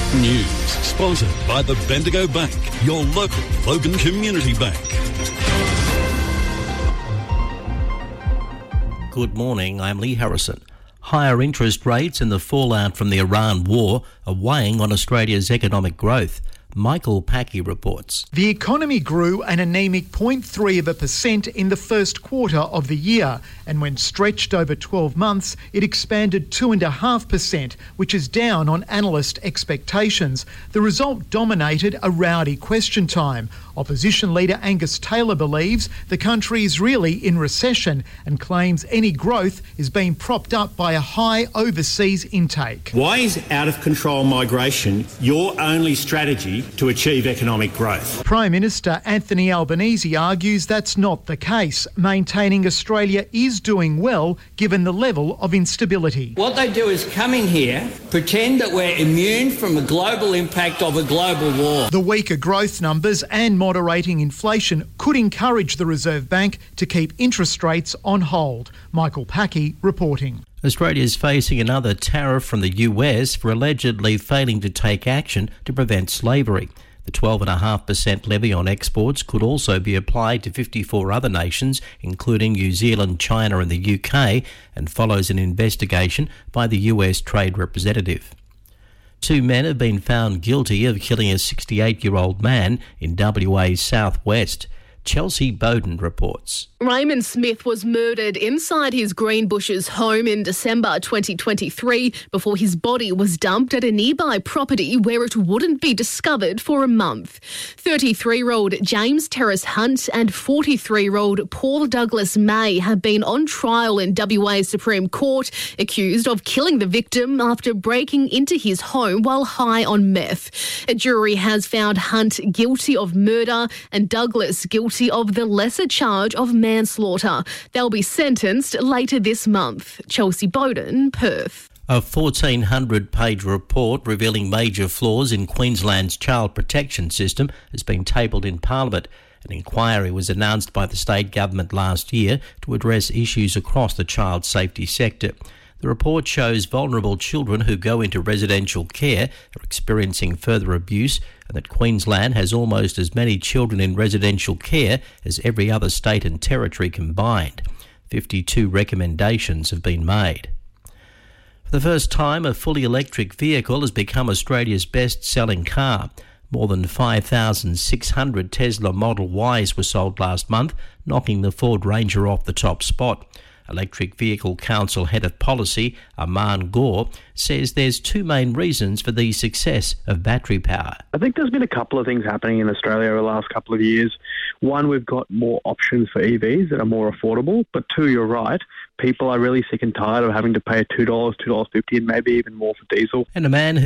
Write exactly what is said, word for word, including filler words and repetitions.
News sponsored by the Bendigo Bank, your local Logan Community Bank. Good morning, I'm Lee Harrison. Higher interest rates and the fallout from the Iran war are weighing on Australia's economic growth. Michael Packy reports. The economy grew an anemic zero point three of a percent in the first quarter of the year, and when stretched over twelve months, it expanded two point five percent, which is down on analyst expectations. The result dominated a rowdy question time. Opposition leader Angus Taylor believes the country is really in recession and claims any growth is being propped up by a high overseas intake. Why is out-of-control migration your only strategy to achieve economic growth? Prime Minister Anthony Albanese argues that's not the case, maintaining Australia is doing well given the level of instability. What they do is come in here, pretend that we're immune from the global impact of a global war. The weaker growth numbers and moderating inflation could encourage the Reserve Bank to keep interest rates on hold. Michael Packy reporting. Australia is facing another tariff from the U S for allegedly failing to take action to prevent slavery. The twelve point five percent levy on exports could also be applied to fifty-four other nations, including New Zealand, China and the U K, and follows an investigation by the U S Trade Representative. Two men have been found guilty of killing a sixty-eight-year-old man in W A's southwest. Chelsea Bowden reports. Raymond Smith was murdered inside his Greenbushes home in December twenty twenty-three before his body was dumped at a nearby property where it wouldn't be discovered for a month. thirty-three-year-old James Terrace Hunt and forty-three-year-old Paul Douglas May have been on trial in W A Supreme Court, accused of killing the victim after breaking into his home while high on meth. A jury has found Hunt guilty of murder and Douglas guilty of the lesser charge of manslaughter. They'll be sentenced later this month. Chelsea Bowden, Perth. A fourteen hundred page report revealing major flaws in Queensland's child protection system has been tabled in Parliament. An inquiry was announced by the state government last year to address issues across the child safety sector. The report shows vulnerable children who go into residential care are experiencing further abuse, and that Queensland has almost as many children in residential care as every other state and territory combined. fifty-two recommendations have been made. For the first time, a fully electric vehicle has become Australia's best-selling car. More than five thousand six hundred Tesla Model Ys were sold last month, knocking the Ford Ranger off the top spot. Electric Vehicle Council Head of Policy, Aman Gore, says there's two main reasons for the success of battery power. I think there's been a couple of things happening in Australia over the last couple of years. One, we've got more options for E Vs that are more affordable. But two, you're right, people are really sick and tired of having to pay two dollars, two dollars fifty and maybe even more for diesel. And a man who